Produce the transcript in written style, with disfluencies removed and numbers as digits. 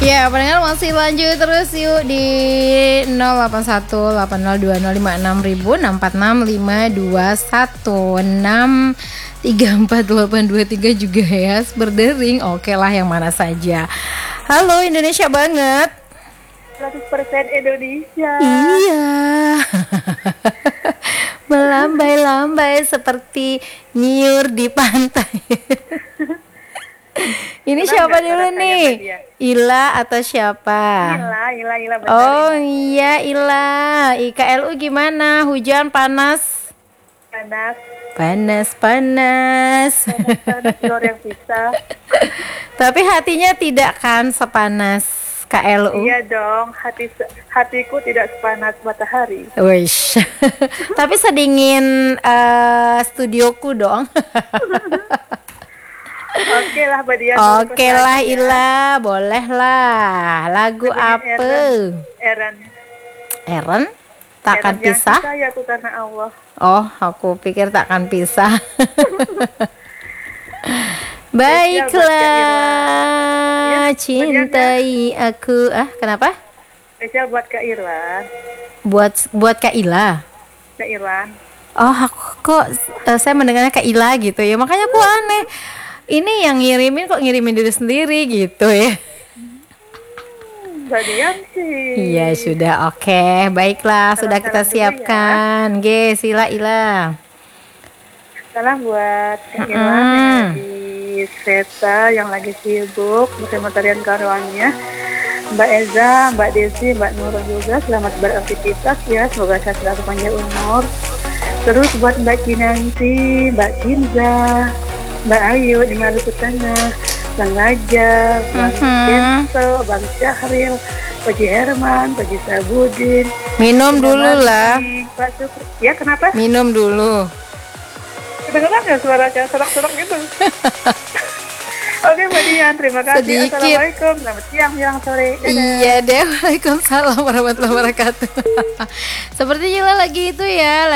Ya, pendengar masih lanjut terus yuk di 0818805651 juga ya, berdering. Oke lah, yang mana saja. Halo Indonesia banget. 100% Indonesia. Iya. Melambai-lambai seperti nyiur di pantai. Ini Pernah siapa nggak dulu suara saya, nih? Mbak Dia? Ila atau siapa? Ila, benar Oh Ila. iya Ila. IKLU gimana? Hujan, panas? Panas, Panas, panas. luar yang bisa. Tapi hatinya tidak kan sepanas KLU? Iya dong, hatiku tidak sepanas matahari. Wish. Tapi sedingin studioku dong. Oke lah, Mbak Dia. Oke lah Ila, boleh lah. Lagu apa? Eren. Eren? Takkan Eren yang pisah? kita ya aku karena Allah. Oh, aku pikir takkan pisah. Baiklah, cintai aku. Kenapa? Spesial buat Kak Irwan. Buat Kak Ila. Kak Irwan. Oh, aku kok saya mendengarnya Kak Ila gitu ya. Makanya aku aneh. Ini yang ngirimin kok ngirimin diri sendiri gitu ya. Mbak Dian sih. Iya, sudah oke. Baiklah, sudah kita siapkan. Ge, sila Ila. Salam buat Kak Irwan yang lagi Seta, yang lagi sibuk bersama tarian karuannya. Mbak Eza, Mbak Desi, Mbak Nurul juga selamat beraktivitas ya. Semoga sehat selalu panjang umur. Terus buat Mbak Kinanti, Mbak Kinza, Mbak Ayu di Maluku Tengah, Bang Raja, Bang Kenso, Bang Syahril, Pak Ji Herman, Pak Ji Sabudin. Minum dulu lah. Pak Syukri. Ya kenapa? Minum dulu. Kedengeran nggak suaranya serak-serak gitu? Oke Mbak Dian, terima kasih. Sedikit. Assalamualaikum, selamat siang, siang, sore. Dadah. Iya deh, waalaikumsalam warahmatullahi wabarakatuh. Seperti Jila lagi itu ya.